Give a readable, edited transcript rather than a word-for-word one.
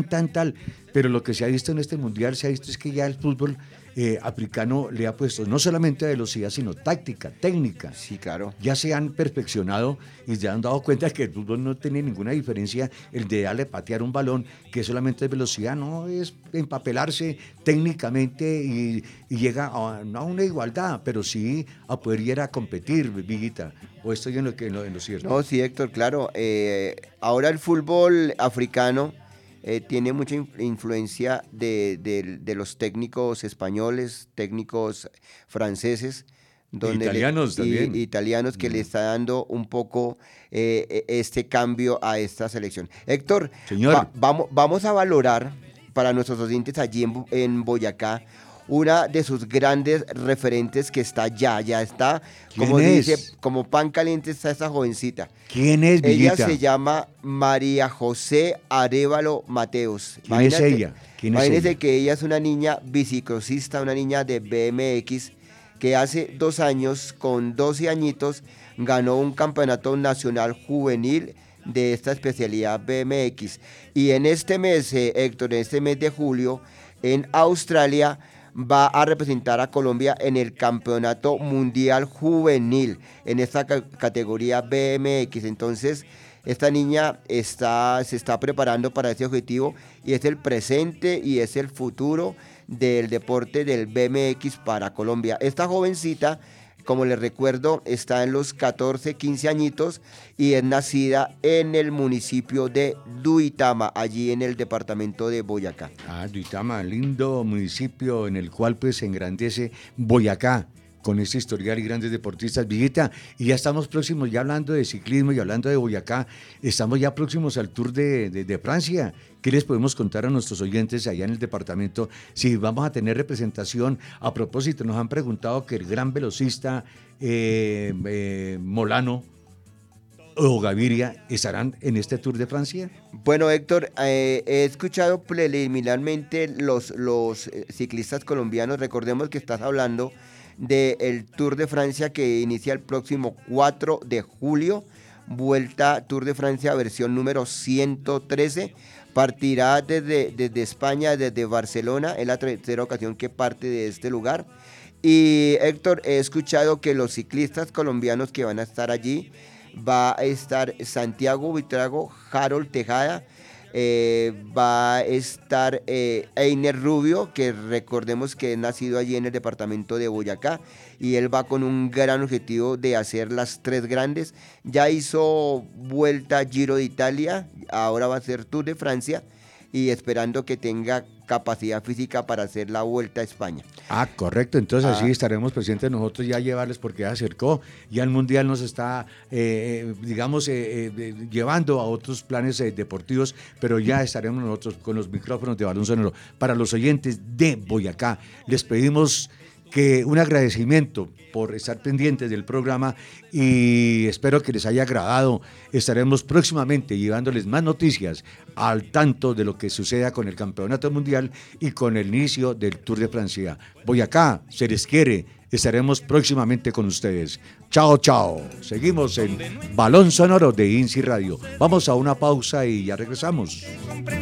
tal, pero lo que se ha visto en este mundial, se ha visto es que ya el fútbol africano le ha puesto no solamente velocidad, sino táctica, técnica. Sí, claro. Ya se han perfeccionado y se han dado cuenta que el fútbol no tiene ninguna diferencia, el de darle patear un balón, que solamente es velocidad, no es empapelarse técnicamente y llega no a una igualdad, pero sí a poder ir a competir, Viguita. ¿O estoy en lo cierto? No, sí, Héctor, claro. Ahora el fútbol africano tiene mucha influencia de los técnicos españoles, técnicos franceses, Italianos también. italianos que le está dando un poco este cambio a esta selección. Héctor, Señor. vamos a valorar para nuestros oyentes allí en Boyacá una de sus grandes referentes que está ya está, como dice, como pan caliente está esa jovencita. ¿Quién es, Villita? Ella se llama María José Arévalo Mateos. ¿Quién es ella? Imagínense que ella es una niña bicicrosista, una niña de BMX, que hace 2 años, con 12 añitos, ganó un campeonato nacional juvenil de esta especialidad BMX. Y en este mes, Héctor, en este mes de julio, en Australia, va a representar a Colombia en el Campeonato Mundial Juvenil, en esta categoría BMX. Entonces, esta niña se está preparando para ese objetivo y es el presente y es el futuro del deporte del BMX para Colombia. Esta jovencita, como les recuerdo, está en los 14, 15 añitos y es nacida en el municipio de Duitama, allí en el departamento de Boyacá. Duitama, lindo municipio en el cual pues se engrandece Boyacá con este historial y grandes deportistas. Viguita, y ya estamos próximos, ya hablando de ciclismo y hablando de Boyacá, estamos ya próximos al Tour de Francia. ¿Qué les podemos contar a nuestros oyentes allá en el departamento? Si vamos a tener representación. A propósito, nos han preguntado que el gran velocista Molano o Gaviria estarán en este Tour de Francia. Bueno, Héctor, he escuchado preliminarmente los ciclistas colombianos. Recordemos que estás hablando del Tour de Francia que inicia el próximo 4 de julio, Vuelta Tour de Francia versión número 113, partirá desde España, desde Barcelona, es la tercera ocasión que parte de este lugar. Y Héctor, he escuchado que los ciclistas colombianos que van a estar allí, va a estar Santiago Buitrago, Harold Tejada, va a estar Einer Rubio, que recordemos que es nacido allí en el departamento de Boyacá, y él va con un gran objetivo de hacer las 3 grandes. Ya hizo Vuelta Giro de Italia, ahora va a hacer Tour de Francia, y esperando que tenga capacidad física para hacer la Vuelta a España. Correcto, entonces así estaremos presentes nosotros ya llevarles, porque ya acercó, ya el Mundial nos está, llevando a otros planes deportivos, pero ya estaremos nosotros con los micrófonos de Balón Sonoro. Para los oyentes de Boyacá, les pedimos que un agradecimiento por estar pendientes del programa y espero que les haya agradado. Estaremos próximamente llevándoles más noticias al tanto de lo que suceda con el Campeonato Mundial y con el inicio del Tour de Francia. Boyacá, se les quiere, estaremos próximamente con ustedes. Chao, chao. Seguimos en Balón Sonoro de INSI Radio. Vamos a una pausa y ya regresamos.